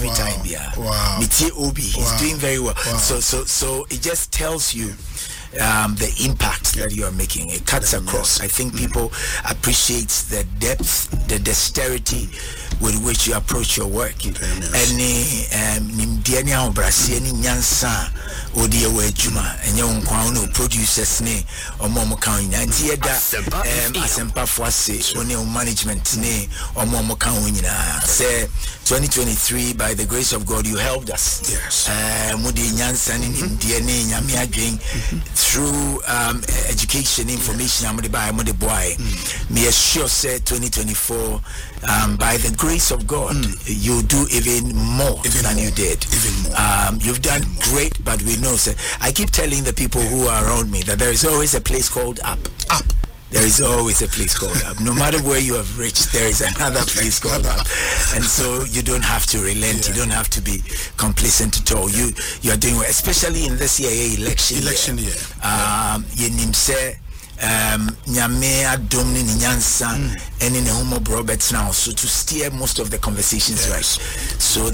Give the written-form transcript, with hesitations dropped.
every time. Yeah. Wow. Mitie Obi, he's doing very well. Wow. So it just tells you the impact that you are making. It cuts across. I think people appreciate the depth, the dexterity with which you approach your work. Any nimdiania obrasi any nyansa odi ewe juma enye nkwa no producers ne omo kan nyanti eda asempa foase oni management ne omo kan nyina say 2023 by the grace of God you helped us. Yes. Mudi nyansa ne nimdia ne nyame adwen through education information amode buy amode boy. Me assure say 2024 by the grace of God you do even more than you did. Even more. You've done great, but we know, sir. I keep telling the people who are around me that there is always a place called up. Up. There is always a place called up. No matter where you have reached, there is another place called up. And so you don't have to relent. You don't have to be complacent at all. You are doing well, especially in this year election year. Nyame adom ni nyansa ene ne homo Roberts now, so to steer most of the conversations right. So